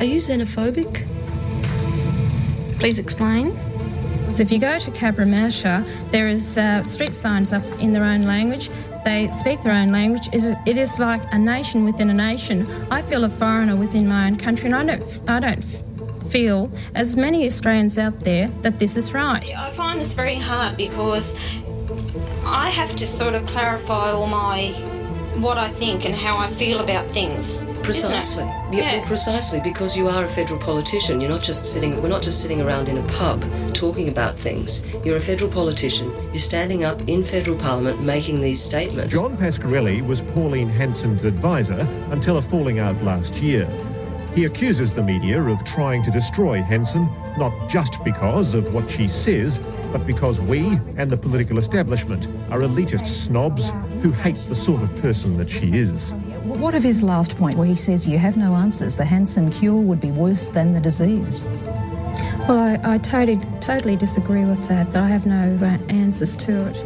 Are you xenophobic? Please explain. So if you go to Cabramatta, there is street signs up in their own language. They speak their own language. It is like a nation within a nation. I feel a foreigner within my own country, and I don't feel, as many Australians out there, that this is right. I find this very hard because I have to sort of clarify what I think and how I feel about things. Precisely. Yeah. Precisely, because you are a federal politician. We're not just sitting around in a pub talking about things. You're a federal politician. You're standing up in federal parliament making these statements. John Pasquarelli was Pauline Hanson's advisor until a falling out last year. He accuses the media of trying to destroy Hanson, not just because of what she says, but because we and the political establishment are elitist snobs who hate the sort of person that she is. What of his last point where he says you have no answers? The Hanson cure would be worse than the disease. Well, I totally disagree with that I have no answers to it.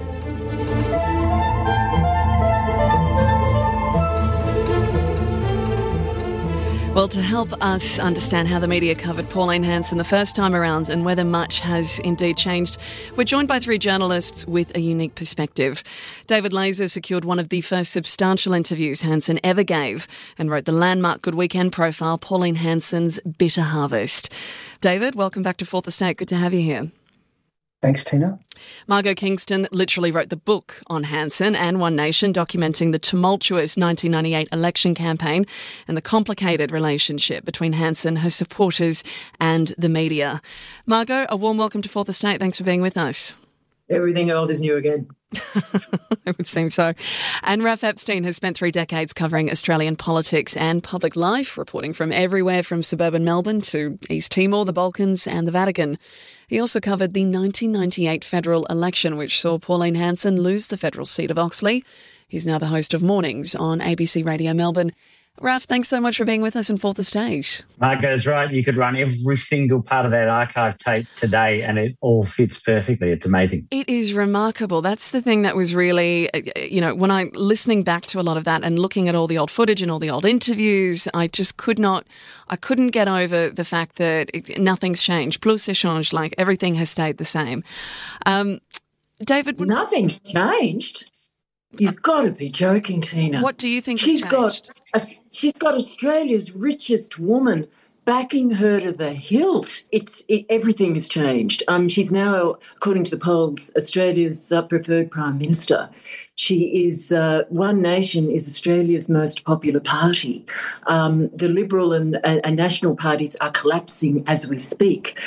Well, to help us understand how the media covered Pauline Hanson the first time around and whether much has indeed changed, we're joined by three journalists with a unique perspective. David Laser secured one of the first substantial interviews Hanson ever gave and wrote the landmark Good Weekend profile, Pauline Hanson's Bitter Harvest. David, welcome back to Fourth Estate. Good to have you here. Thanks, Tina. Margot Kingston literally wrote the book on Hanson and One Nation, documenting the tumultuous 1998 election campaign and the complicated relationship between Hanson, her supporters and the media. Margot, a warm welcome to Fourth Estate. Thanks for being with us. Everything old is new again. It would seem so. And Raph Epstein has spent 3 decades covering Australian politics and public life, reporting from everywhere from suburban Melbourne to East Timor, the Balkans and the Vatican. He also covered the 1998 federal election, which saw Pauline Hanson lose the federal seat of Oxley. He's now the host of Mornings on ABC Radio Melbourne. Raph, thanks so much for being with us in Fourth Estate. Margot's right. You could run every single part of that archive tape today and it all fits perfectly. It's amazing. It is remarkable. That's the thing that was really, when I'm listening back to a lot of that and looking at all the old footage and all the old interviews, I couldn't get over the fact that nothing's changed. Plus c'est change, like everything has stayed the same. David? Nothing's changed? You've got to be joking, Tina. What do you think has changed? She's got Australia's richest woman backing her to the hilt. Everything has changed. She's now, according to the polls, Australia's preferred Prime Minister. She is, One Nation is Australia's most popular party. The Liberal and National parties are collapsing as we speak.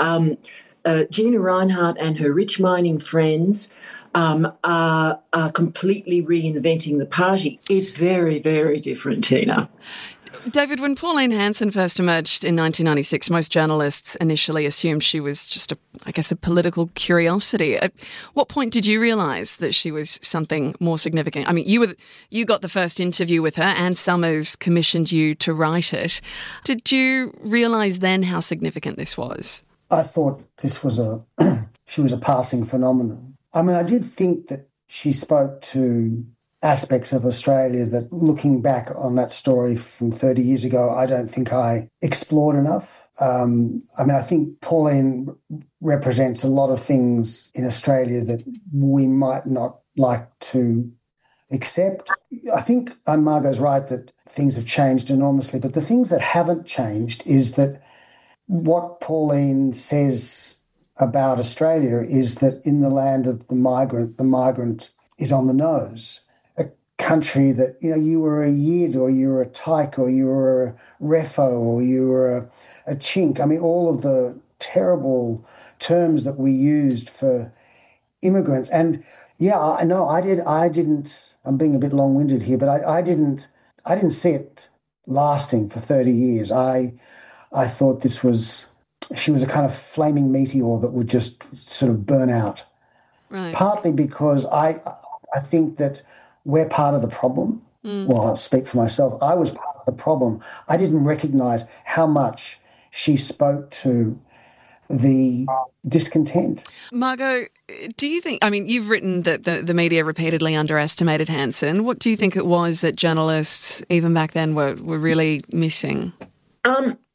Gina Rinehart and her rich mining friends are completely reinventing the party. It's very, very different, Tina. David, when Pauline Hanson first emerged in 1996, most journalists initially assumed she was just a political curiosity. At what point did you realise that she was something more significant? I mean, you got the first interview with her, Anne Summers commissioned you to write it. Did you realise then how significant this was? I thought this was she was a passing phenomenon. I mean, I did think that she spoke to aspects of Australia that, looking back on that story from 30 years ago, I don't think I explored enough. I think Pauline represents a lot of things in Australia that we might not like to accept. I think Margot's right that things have changed enormously, but the things that haven't changed is that what Pauline says about Australia is that in the land of the migrant is on the nose. A country that, you were a yid or you were a tyke or you were a refo or you were a chink. I mean, all of the terrible terms that we used for immigrants. And I didn't, I'm being a bit long-winded here, but I didn't see it lasting for 30 years. I thought she was a kind of flaming meteor that would just sort of burn out. Right. Partly because I think that we're part of the problem. Well, I'll speak for myself. I was part of the problem. I didn't recognise how much she spoke to the discontent. Margot, do you think, you've written that the media repeatedly underestimated Hanson. What do you think it was that journalists, even back then, were really missing?